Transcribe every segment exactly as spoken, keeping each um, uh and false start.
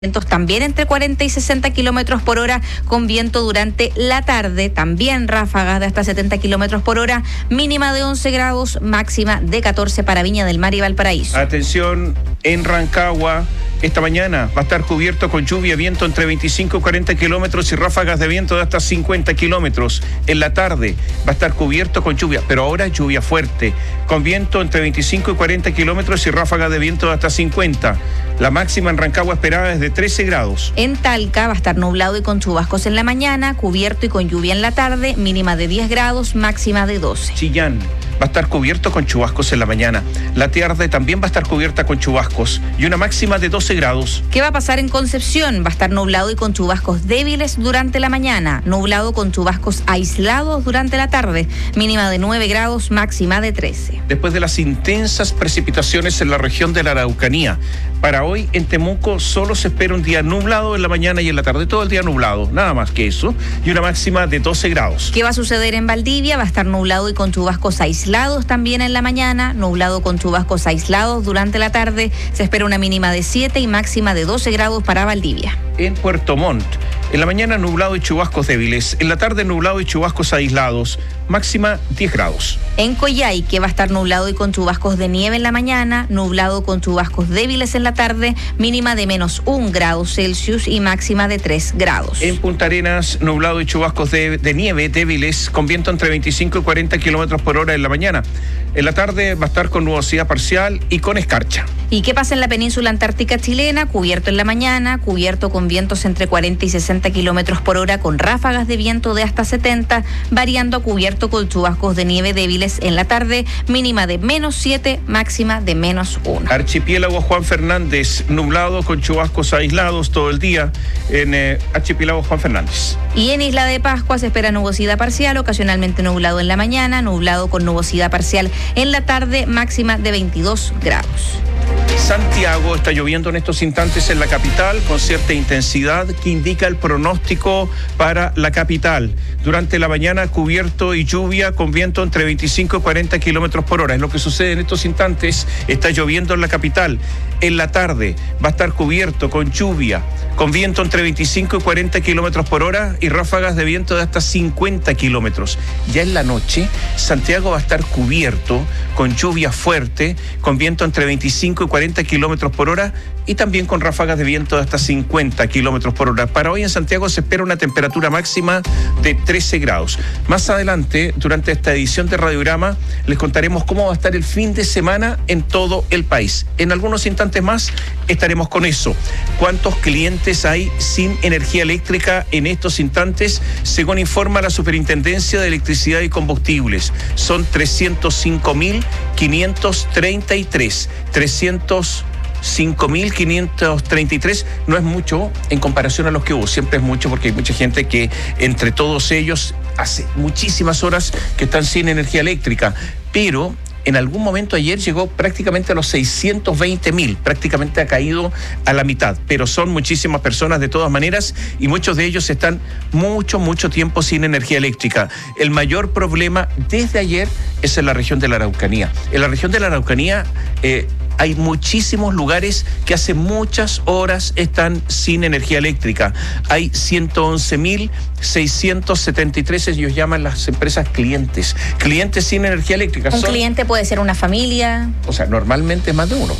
Vientos también entre cuarenta y sesenta kilómetros por hora, con viento durante la tarde, también ráfagas de hasta setenta kilómetros por hora, mínima de once grados, máxima de catorce para Viña del Mar y Valparaíso. Atención, en Rancagua, esta mañana va a estar cubierto con lluvia, viento entre veinticinco y cuarenta kilómetros y ráfagas de viento de hasta cincuenta kilómetros. En la tarde va a estar cubierto con lluvia, pero ahora lluvia fuerte, con viento entre veinticinco y cuarenta kilómetros y ráfagas de viento de hasta cincuenta. La máxima en Rancagua esperada es de trece grados. En Talca va a estar nublado y con chubascos en la mañana, cubierto y con lluvia en la tarde, mínima de diez grados, máxima de doce. Chillán va a estar cubierto con chubascos en la mañana. La tarde también va a estar cubierta con chubascos y una máxima de doce grados. ¿Qué va a pasar en Concepción? Va a estar nublado y con chubascos débiles durante la mañana, nublado con chubascos aislados durante la tarde, mínima de nueve grados, máxima de trece. Después de las intensas precipitaciones en la región de la Araucanía, para hoy en Temuco solo se espera un día nublado en la mañana y en la tarde, todo el día nublado, nada más que eso, y una máxima de doce grados. ¿Qué va a suceder en Valdivia? Va a estar nublado y con chubascos aislados también en la mañana, nublado con chubascos aislados durante la tarde, se espera una mínima de siete y máxima de doce grados para Valdivia. En Puerto Montt, en la mañana nublado y chubascos débiles, en la tarde nublado y chubascos aislados, máxima diez grados. En Coyhaique va a estar nublado y con chubascos de nieve en la mañana, nublado con chubascos débiles en la tarde, mínima de menos un grado Celsius y máxima de tres grados. En Punta Arenas, nublado y chubascos de, de nieve débiles, con viento entre veinticinco y cuarenta kilómetros por hora en la mañana. En la tarde va a estar con nubosidad parcial y con escarcha. ¿Y qué pasa en la península antártica chilena? Cubierto en la mañana, cubierto con vientos entre cuarenta y sesenta kilómetros por hora, con ráfagas de viento de hasta setenta, variando a cubierto con chubascos de nieve débiles en la tarde, mínima de menos siete, máxima de menos uno. Archipiélago Juan Fernández, nublado con chubascos aislados todo el día en eh, Archipiélago Juan Fernández. Y en Isla de Pascua se espera nubosidad parcial, ocasionalmente nublado en la mañana, nublado con nubosidad parcial en la tarde, máxima de veintidós grados. Santiago, está lloviendo en estos instantes en la capital con cierta intensidad que indica el pronóstico para la capital. Durante la mañana cubierto y lluvia con viento entre veinticinco y cuarenta kilómetros por hora. Es lo que sucede en estos instantes. Está lloviendo en la capital. En la tarde va a estar cubierto con lluvia, con viento entre veinticinco y cuarenta kilómetros por hora y ráfagas de viento de hasta cincuenta kilómetros. Ya en la noche, Santiago va a estar cubierto con lluvia fuerte, con viento entre veinticinco y cuarenta kilómetros por hora y también con ráfagas de viento de hasta cincuenta kilómetros por hora. Para hoy en Santiago se espera una temperatura máxima de trece grados. Más adelante, durante esta edición de Radiograma, les contaremos cómo va a estar el fin de semana en todo el país. En algunos instantes más estaremos con eso. ¿Cuántos clientes hay sin energía eléctrica en estos instantes? Según informa la Superintendencia de Electricidad y Combustibles, son trescientos cinco mil quinientos treinta y tres. trescientos cinco mil quinientos treinta y tres no es mucho en comparación a los que hubo, siempre es mucho porque hay mucha gente que entre todos ellos hace muchísimas horas que están sin energía eléctrica, pero en algún momento ayer llegó prácticamente a los seiscientos veinte mil, prácticamente ha caído a la mitad, pero son muchísimas personas de todas maneras y muchos de ellos están mucho, mucho tiempo sin energía eléctrica. El mayor problema desde ayer es en la región de la Araucanía. En la región de la Araucanía eh, hay muchísimos lugares que hace muchas horas están sin energía eléctrica. Hay ciento once mil seiscientos setenta y tres, ellos llaman las empresas clientes. Clientes sin energía eléctrica. Un son, cliente puede ser una familia. O sea, normalmente es más de uno.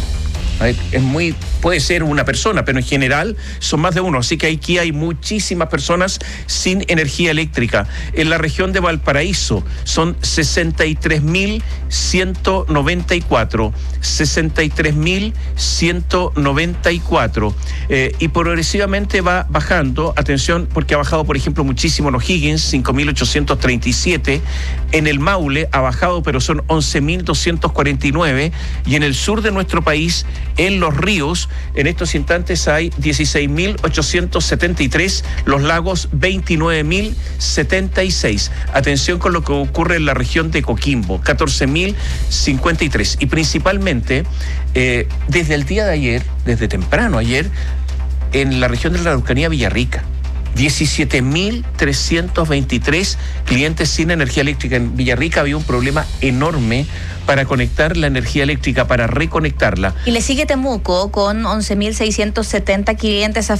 Es muy, puede ser una persona, pero en general son más de uno. Así que aquí hay muchísimas personas sin energía eléctrica. En la región de Valparaíso son sesenta y tres mil ciento noventa y cuatro. sesenta y tres mil ciento noventa y cuatro. Eh, y progresivamente va bajando. Atención, porque ha bajado, por ejemplo, muchísimo en O'Higgins, cinco mil ochocientos treinta y siete. En el Maule ha bajado, pero son once mil doscientos cuarenta y nueve. Y en el sur de nuestro país, en Los Ríos, en estos instantes hay dieciséis mil ochocientos setenta y tres, Los Lagos veintinueve mil setenta y seis. Atención con lo que ocurre en la región de Coquimbo, catorce mil cincuenta y tres. Y principalmente, eh, desde el día de ayer, desde temprano ayer, en la región de la Araucanía, Villarrica. diecisiete mil trescientos veintitrés clientes sin energía eléctrica. En Villarrica había un problema enorme para conectar la energía eléctrica, para reconectarla. Y le sigue Temuco con once mil seiscientos setenta clientes